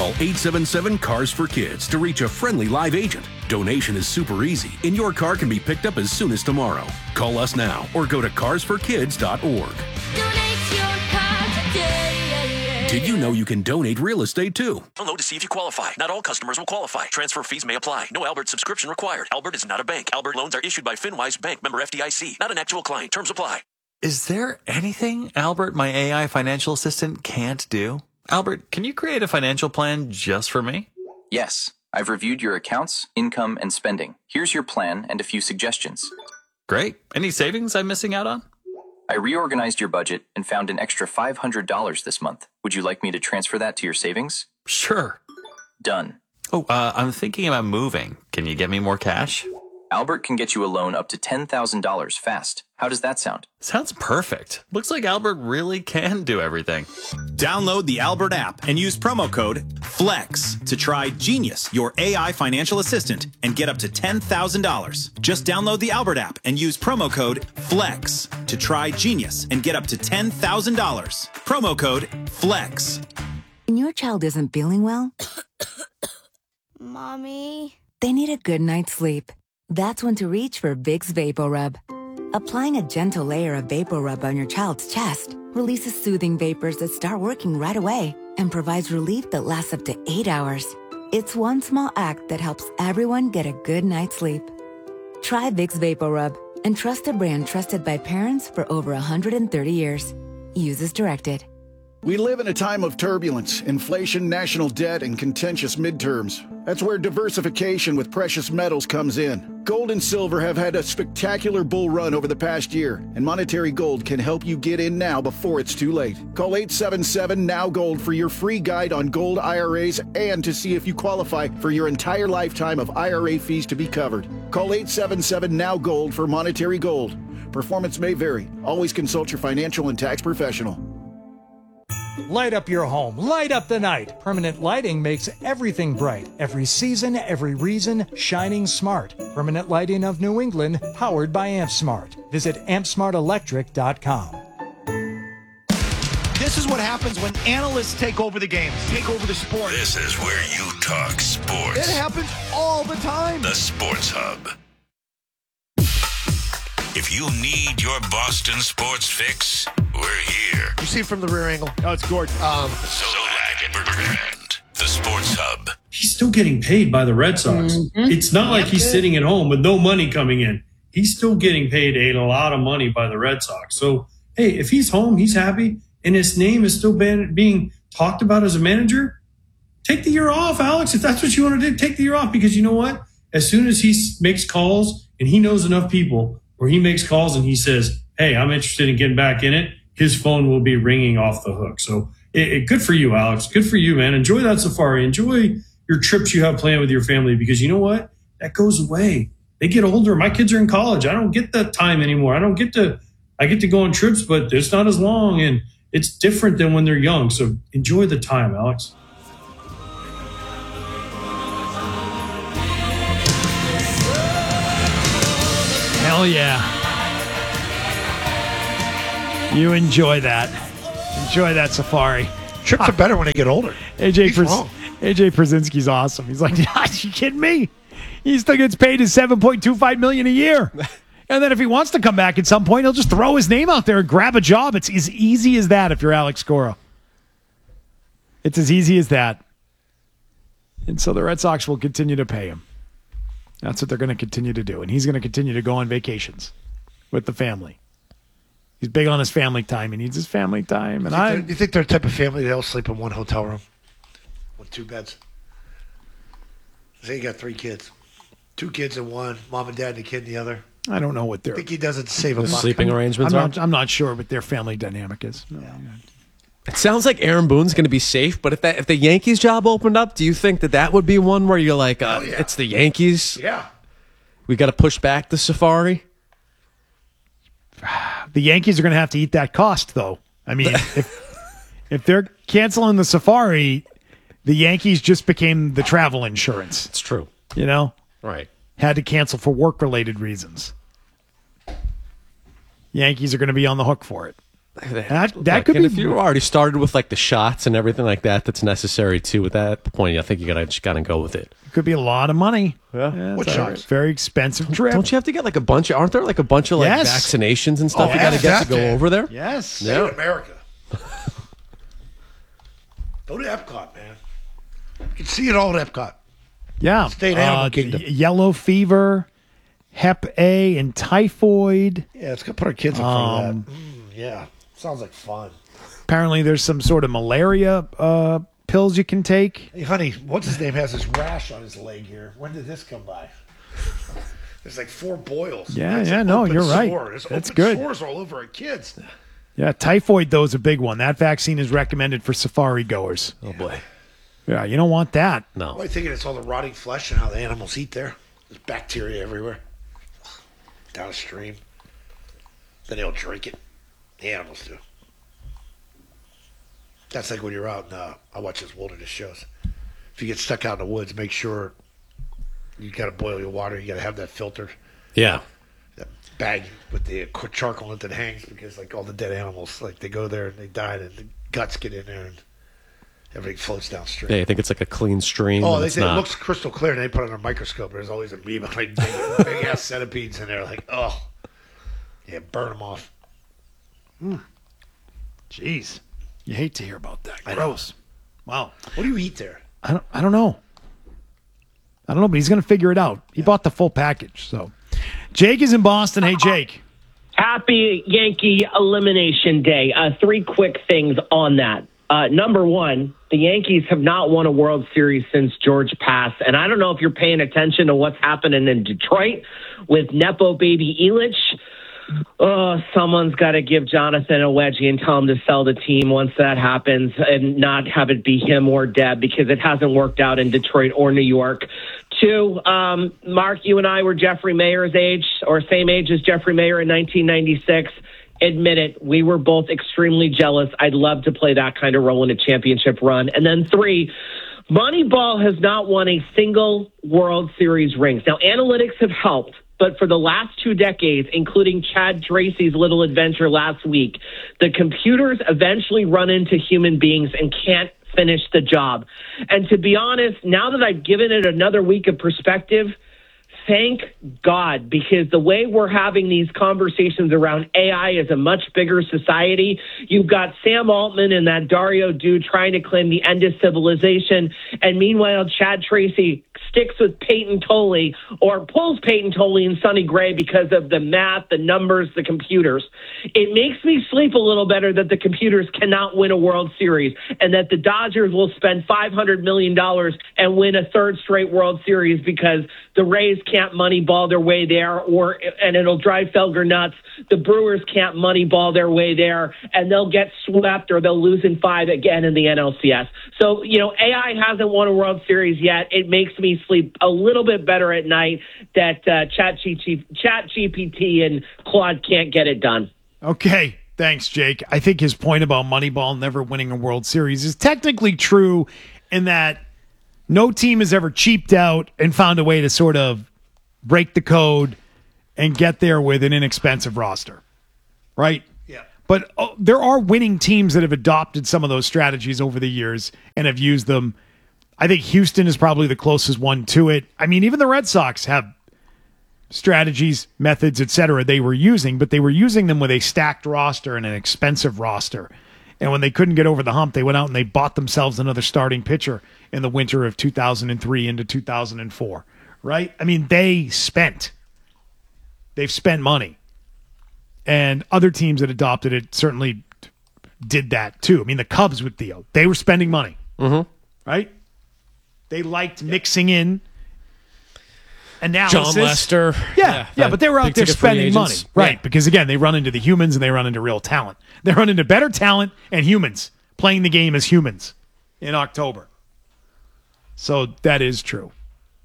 Call 877-CARS-FOR-KIDS to reach a friendly live agent. Donation is super easy, and your car can be picked up as soon as tomorrow. Call us now or go to carsforkids.org. Donate your car today. Did you know you can donate real estate too? Download to see if you qualify. Not all customers will qualify. Transfer fees may apply. No Albert subscription required. Albert is not a bank. Albert loans are issued by FinWise Bank, member FDIC. Not an actual client. Terms apply. Is there anything Albert, my AI financial assistant, can't do? Albert, can you create a financial plan just for me? Yes, I've reviewed your accounts, income, and spending. Here's your plan and a few suggestions. Great. Any savings I'm missing out on? I reorganized your budget and found an extra $500 this month. Would you like me to transfer that to your savings? Sure. Done. Oh, I'm thinking about moving. Can you get me more cash? Albert can get you a loan up to $10,000 fast. How does that sound? Sounds perfect. Looks like Albert really can do everything. Download the Albert app and use promo code FLEX to try Genius, your AI financial assistant, and get up to $10,000. Just download the Albert app and use promo code FLEX to try Genius and get up to $10,000. Promo code FLEX. When your child isn't feeling well, Mommy. they need a good night's sleep. That's when to reach for Vicks VapoRub. Applying a gentle layer of VapoRub on your child's chest releases soothing vapors that start working right away and provides relief that lasts up to 8 hours. It's one small act that helps everyone get a good night's sleep. Try Vicks VapoRub and trust a brand trusted by parents for over 130 years. Use as directed. We live in a time of turbulence, inflation, national debt, and contentious midterms. That's where diversification with precious metals comes in. Gold and silver have had a spectacular bull run over the past year, and Monetary Gold can help you get in now before it's too late. Call 877-NOW-GOLD for your free guide on gold IRAs and to see if you qualify for your entire lifetime of IRA fees to be covered. Call 877-NOW-GOLD for Monetary Gold. Performance may vary. Always consult your financial and tax professional. Light up your home. Light up the night. Permanent lighting makes everything bright. Every season, every reason, shining smart. Permanent Lighting of New England, powered by AmpSmart. Visit ampsmartelectric.com. This is what happens when analysts take over the games, take over the sport. This is where you talk sports. It happens all the time. The Sports Hub. If you need your Boston sports fix, we're here. You see it from the rear angle. Oh, it's gorgeous. Zolak and Bertrand, the Sports Hub. He's still getting paid by the Red Sox. Mm-hmm. It's not like he's sitting at home with no money coming in. He's still getting paid a lot of money by the Red Sox. So, hey, if he's home, he's happy, and his name is still being talked about as a manager, take the year off, Alex. If that's what you want to do, take the year off, because you know what? As soon as he makes calls and he knows enough people, where he makes calls and he says, hey, I'm interested in getting back in it, his phone will be ringing off the hook. So good for you, Alex. Good for you, man. Enjoy that safari. Enjoy your trips you have planned with your family, because you know what? That goes away. They get older. My kids are in college. I don't get that time anymore. I get to go on trips, but it's not as long, and it's different than when they're young. So enjoy the time, Alex. Hell yeah. You enjoy that. Enjoy that safari. Trips are better when they get older. AJ Przinsky's awesome. He's like, are you kidding me? He still gets paid his $7.25 million a year. And then if he wants to come back at some point, he'll just throw his name out there and grab a job. It's as easy as that if you're Alex Cora. It's as easy as that. And so the Red Sox will continue to pay him. That's what they're going to continue to do. And he's going to continue to go on vacations with the family. He's big on his family time. He needs his family time. And you think they're the type of family that'll sleep in one hotel room with 2 beds? Say you got 3 kids. 2 kids in one, mom and dad and a kid in the other. I don't know what I think he doesn't save a buck. Sleeping arrangements I'm not sure what their family dynamic is. No. Yeah. It sounds like Aaron Boone's going to be safe, but if the Yankees job opened up, do you think that would be one where you're like, it's the Yankees? Yeah. We got to push back the safari? The Yankees are going to have to eat that cost, though. I mean, if they're canceling the safari, the Yankees just became the travel insurance. It's true. You know? Right. Had to cancel for work-related reasons. Yankees are going to be on the hook for it. That could and be. if you already started with like the shots and everything like that, that's necessary too. At that point, I think you gotta go with it. Could be a lot of money. Yeah. What It's a shots? very expensive trip. Don't you have to get like a bunch of? Aren't there like a bunch of like Yes. vaccinations and stuff Oh, you got to yeah, get that to go thing. over there? Yes. Stay in America. Go to Epcot, man. You can see it all at Epcot. Yeah. Stay in Animal Kingdom. Yellow fever, Hep A, and typhoid. Yeah, let's go put our kids in front of that. Yeah, sounds like fun. Apparently, there's some sort of malaria pills you can take. Hey, honey, what's his name has this rash on his leg here. When did this come by? There's like 4 boils. Yeah, It's yeah, an no, open you're right. sore. There's That's open good. sores all over our kids. Yeah, typhoid, though, is a big one. That vaccine is recommended for safari goers. Oh boy. Yeah, you don't want that. No. Why are you thinking it's all the rotting flesh and how the animals eat there? There's bacteria everywhere. Down a stream. Then they'll drink it. The animals do. That's like when you're out and I watch those wilderness shows. If you get stuck out in the woods, make sure you got to boil your water. You got to have that filter. Yeah. That bag with the charcoal in it that hangs because like all the dead animals, like they go there and they die and the guts get in there and everything floats downstream. Yeah, you think it's like a clean stream? Oh, and they it's say it not. looks crystal clear, and they put it under a microscope. There's always amoeba, like big ass centipedes in there. Like, oh, yeah, burn them off. Jeez. You hate to hear about that. Gross. Wow. What do you eat there? I don't know. I don't know, but he's going to figure it out. He bought the full package. So, Jake is in Boston. Hey, Jake. Happy Yankee Elimination Day. 3 quick things on that. Number one, the Yankees have not won a World Series since George passed. And I don't know if you're paying attention to what's happening in Detroit with Nepo baby Elich. Oh, someone's got to give Jonathan a wedgie and tell him to sell the team once that happens and not have it be him or Deb because it hasn't worked out in Detroit or New York. 2, Mark, you and I were Jeffrey Mayer's age or same age as Jeffrey Mayer in 1996. Admit it, we were both extremely jealous. I'd love to play that kind of role in a championship run. And then 3, Moneyball has not won a single World Series ring. Now, analytics have helped, but for the last 2 decades, including Chad Tracy's little adventure last week, the computers eventually run into human beings and can't finish the job. And to be honest, now that I've given it another week of perspective, thank God, because the way we're having these conversations around AI is a much bigger society. You've got Sam Altman and that Dario dude trying to claim the end of civilization. And meanwhile, Chad Tracy sticks with Peyton Tolley or pulls Peyton Tolley and Sonny Gray because of the math, the numbers, the computers. It makes me sleep a little better that the computers cannot win a World Series and that the Dodgers will spend $500 million and win a 3rd straight World Series because the Rays can't moneyball their way there, and it'll drive Felger nuts. The Brewers can't moneyball their way there, and they'll get swept or they'll lose in 5 again in the NLCS. So, AI hasn't won a World Series yet. It makes me sleep a little bit better at night that ChatGPT and Claude can't get it done. Okay. Thanks, Jake. I think his point about Moneyball never winning a World Series is technically true in that no team has ever cheaped out and found a way to sort of break the code and get there with an inexpensive roster, right? Yeah. But there are winning teams that have adopted some of those strategies over the years and have used them. I think Houston is probably the closest one to it. I mean, even the Red Sox have strategies, methods, etc. they were using, but they were using them with a stacked roster and an expensive roster. And when they couldn't get over the hump, they went out and they bought themselves another starting pitcher in the winter of 2003 into 2004, right? I mean, they've spent money. And other teams that adopted it certainly did that too. I mean, the Cubs with Theo, they were spending money, right? They liked mixing in analysis. John Lester. Yeah, but they were out there spending money. Right, Yeah. because again, they run into the humans and they run into real talent. They run into better talent and humans playing the game as humans in October. So that is true.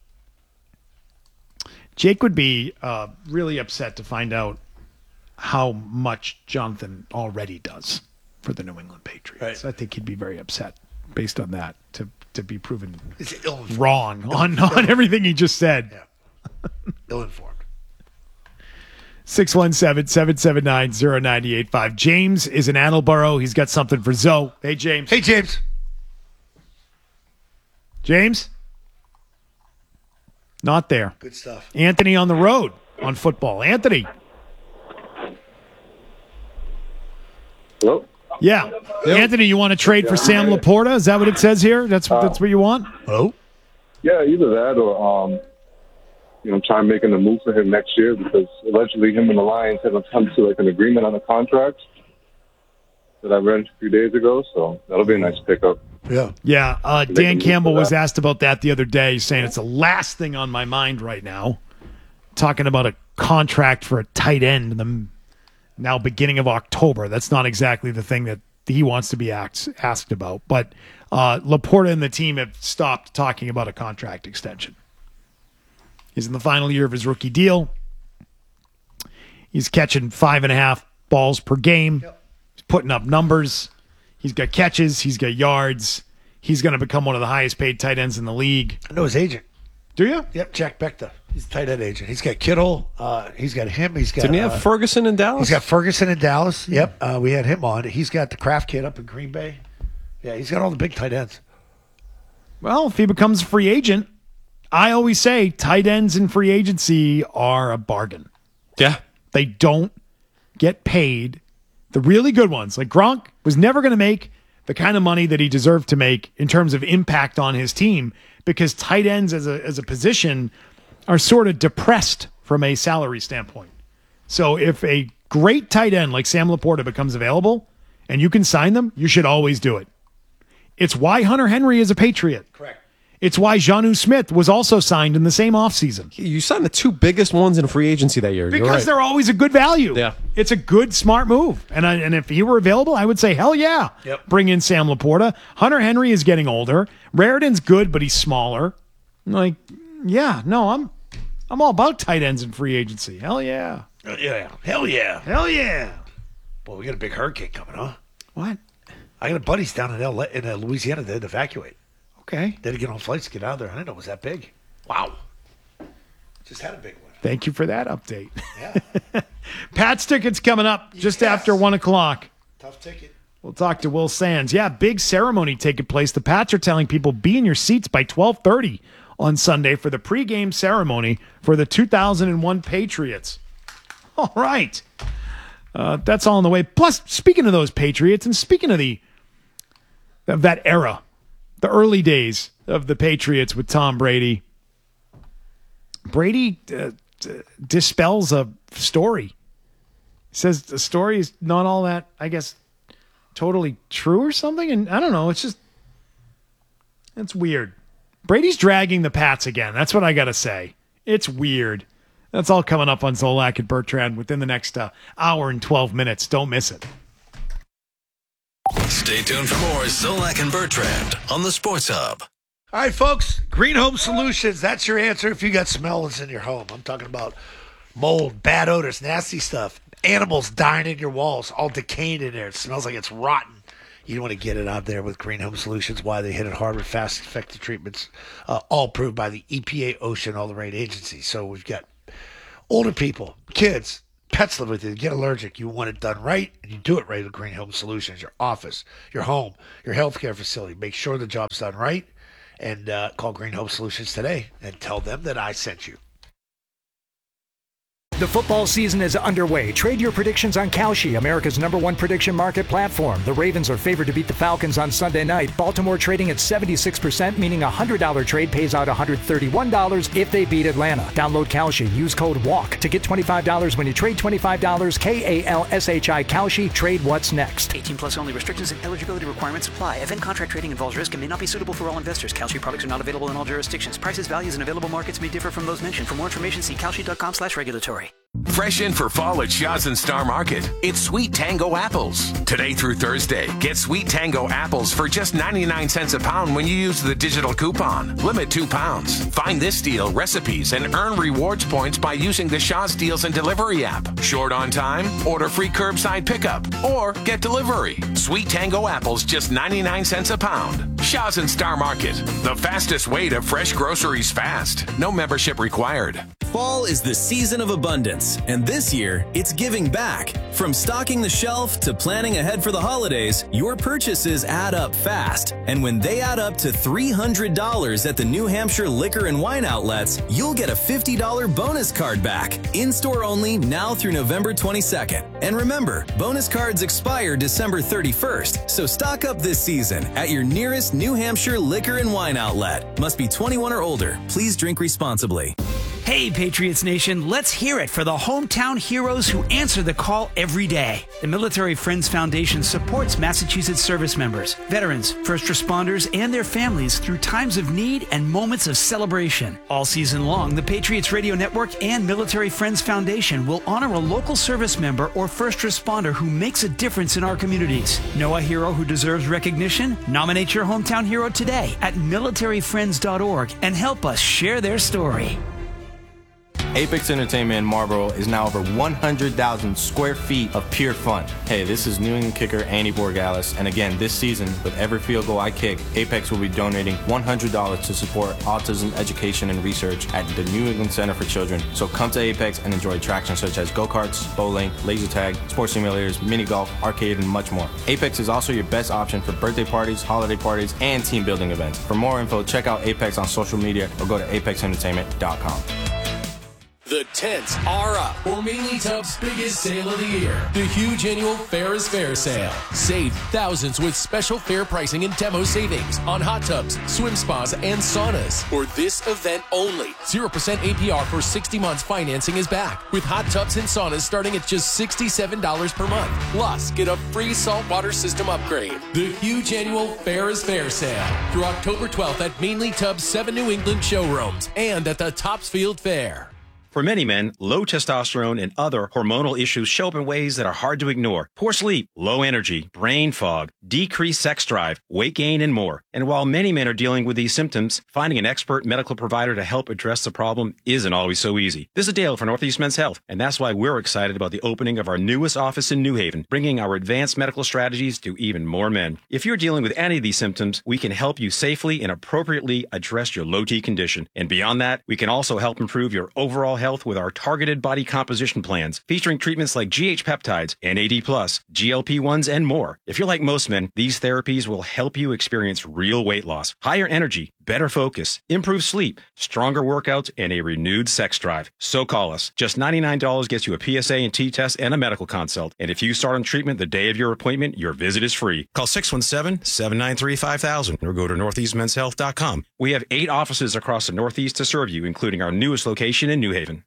Jake would be really upset to find out how much Jonathan already does for the New England Patriots. Right. I think he'd be very upset based on that to be proven wrong on everything he just said. Yeah. Ill-informed. 617-779-0985. James is in Attleboro. He's got something for Zoe. Hey, James. Hey, James. James? Not there. Good stuff. Anthony on the road on football. Anthony. Hello? Yeah. Anthony, you want to trade for Sam Laporta? Is that what it says here? That's what you want? Hello? Yeah, either that or try making a move for him next year because allegedly him and the Lions have come to like an agreement on a contract that I read a few days ago, so that'll be a nice pickup. Yeah. Dan Campbell was asked about that the other day, saying it's the last thing on my mind right now. Talking about a contract for a tight end in the now beginning of October. That's not exactly the thing that he wants to be asked about. But Laporta and the team have stopped talking about a contract extension. He's in the final year of his rookie deal. He's catching 5.5 balls per game. He's putting up numbers. He's got catches. He's got yards. He's going to become one of the highest paid tight ends in the league. I know his agent. Do you? Yep, Jack Becta. He's a tight end agent. He's got Kittle. He's got him. He's got. Didn't he have Ferguson in Dallas? He's got Ferguson in Dallas. Yep. We had him on. He's got the Kraft kid up in Green Bay. Yeah, he's got all the big tight ends. Well, if he becomes a free agent, I always say tight ends in free agency are a bargain. Yeah. They don't get paid. The really good ones, like Gronk, was never going to make the kind of money that he deserved to make in terms of impact on his team because tight ends as a position are sort of depressed from a salary standpoint. So if a great tight end like Sam Laporta becomes available and you can sign them, you should always do it. It's why Hunter Henry is a Patriot. Correct. It's why Jonnu Smith was also signed in the same offseason. You signed the two biggest ones in free agency that year. Because they're always a good value. Yeah. It's a good, smart move. And if he were available, I would say, hell yeah. Yep. Bring in Sam Laporta. Hunter Henry is getting older. Raritan's good, but he's smaller. Like, yeah, no, I'm all about tight ends in free agency. Hell yeah. Yeah. Hell yeah. Hell yeah. Boy, we got a big hurricane coming, huh? What? I got buddies down in Louisiana that had to evacuate. Okay. They had to get on flights to get out of there. I didn't know it was that big. Wow. Just had a big one. Thank you for that update. Yeah. Pat's tickets coming up just after 1 o'clock. Tough ticket. We'll talk to Will Sands. Yeah, big ceremony taking place. The Pats are telling people be in your seats by 12:30 on Sunday for the pregame ceremony for the 2001 Patriots. All right. That's all on the way. Plus, speaking of those Patriots and speaking of that era, the early days of the Patriots with Tom Brady, Brady dispels a story. He says the story is not all that, I guess, totally true or something. And I don't know. It's weird. Brady's dragging the Pats again. That's what I got to say. It's weird. That's all coming up on Zolak and Bertrand within the next hour and 12 minutes. Don't miss it. Stay tuned for more Zolak and Bertrand on the Sports Hub. All right, folks. Green Home Solutions. That's your answer if you got smells in your home. I'm talking about mold, bad odors, nasty stuff. Animals dying in your walls, all decaying in there. It smells like it's rotten. You don't want to get it out there with Green Home Solutions. Why they hit it hard with fast, effective treatments, all approved by the EPA, OSHA, and all the right agencies. So we've got older people, kids, pets live with you, get allergic. You want it done right, and you do it right with Green Home Solutions. Your office, your home, your healthcare facility. Make sure the job's done right, and call Green Home Solutions today and tell them that I sent you. The football season is underway. Trade your predictions on Kalshi, America's #1 prediction market platform. The Ravens are favored to beat the Falcons on Sunday night. Baltimore trading at 76%, meaning a $100 trade pays out $131 if they beat Atlanta. Download Kalshi. Use code WALK to get $25 when you trade $25. KALSHI Kalshi. Trade what's next. 18 plus only. Restrictions and eligibility requirements apply. Event contract trading involves risk and may not be suitable for all investors. Kalshi products are not available in all jurisdictions. Prices, values, and available markets may differ from those mentioned. For more information, see kalshi.com/regulatory. Fresh in for fall at Shaw's and Star Market. It's Sweet Tango apples. Today through Thursday, get Sweet Tango apples for just 99 cents a pound when you use the digital coupon. Limit 2 pounds. Find this deal, recipes, and earn rewards points by using the Shaw's Deals and Delivery app. Short on time? Order free curbside pickup or get delivery. Sweet Tango apples, just 99 cents a pound. Shaw's and Star Market, the fastest way to fresh groceries fast. No membership required. Fall is the season of abundance, and this year, it's giving back. From stocking the shelf to planning ahead for the holidays, your purchases add up fast. And when they add up to $300 at the New Hampshire Liquor and Wine outlets, you'll get a $50 bonus card back. In-store only now through November 22nd. And remember, bonus cards expire December 31st, so stock up this season at your nearest New Hampshire Liquor and Wine outlet. Must be 21 or older. Please drink responsibly. Hey, Patriots Nation, let's hear it for the hometown heroes who answer the call every day. The Military Friends Foundation supports Massachusetts service members, veterans, first responders, and their families through times of need and moments of celebration. All season long, the Patriots Radio Network and Military Friends Foundation will honor a local service member or first responder who makes a difference in our communities. Know a hero who deserves recognition? Nominate your hometown hero today at militaryfriends.org and help us share their story. Apex Entertainment in Marlboro is now over 100,000 square feet of pure fun. Hey, this is New England kicker Andy Borgalis, and again, this season, with every field goal I kick, Apex will be donating $100 to support autism education and research at the New England Center for Children. So come to Apex and enjoy attractions such as go-karts, bowling, laser tag, sports simulators, mini golf, arcade, and much more. Apex is also your best option for birthday parties, holiday parties, and team building events. For more info, check out Apex on social media or go to apexentertainment.com. The tents are up for Mainly Tub's biggest sale of the year, the huge annual Fair is Fair sale. Save thousands with special fair pricing and demo savings on hot tubs, swim spas, and saunas. For this event only, 0% APR for 60 months financing is back, with hot tubs and saunas starting at just $67 per month. Plus, get a free saltwater system upgrade. The huge annual Fair is Fair sale through October 12th at Mainly Tub's 7 New England showrooms and at the Topsfield Fair. For many men, low testosterone and other hormonal issues show up in ways that are hard to ignore. Poor sleep, low energy, brain fog, decreased sex drive, weight gain, and more. And while many men are dealing with these symptoms, finding an expert medical provider to help address the problem isn't always so easy. This is Dale for Northeast Men's Health, and that's why we're excited about the opening of our newest office in New Haven, bringing our advanced medical strategies to even more men. If you're dealing with any of these symptoms, we can help you safely and appropriately address your low T condition. And beyond that, we can also help improve your overall health with our targeted body composition plans, featuring treatments like GH peptides, NAD+, GLP-1s, and more. If you're like most men, these therapies will help you experience real weight loss, higher energy, better focus, improved sleep, stronger workouts, and a renewed sex drive. So call us. Just $99 gets you a PSA and T-test and a medical consult. And if you start on treatment the day of your appointment, your visit is free. Call 617-793-5000 or go to northeastmenshealth.com. We have 8 offices across the Northeast to serve you, including our newest location in New Haven.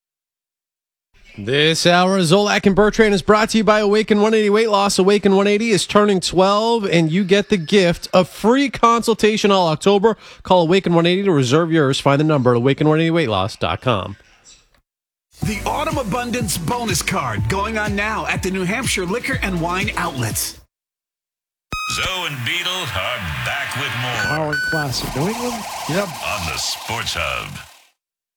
This hour of Zolak and Bertrand is brought to you by Awaken 180 Weight Loss. Awaken 180 is turning 12, and you get the gift of free consultation all October. Call Awaken 180 to reserve yours. Find the number at awaken180weightloss.com. The Autumn Abundance bonus card going on now at the New Hampshire Liquor and Wine outlets. Zoe and Beetle are back with more. Howard Classic, New England. Yep. On the Sports Hub.